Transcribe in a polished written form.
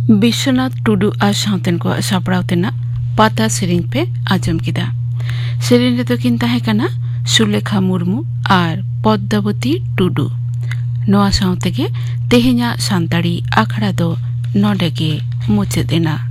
विश्वनाथ टुडू और सावतेन को सापड़ाव तेना पाता सेरिंग पे आजम किदा सेरिंग रे तो किन ताहे कना सुलेखा मुर्मू और पद्मावती टुडू नोआ सावते के तेहेन्या सांताड़ी आखड़ा दो नोडे के मुचे देना।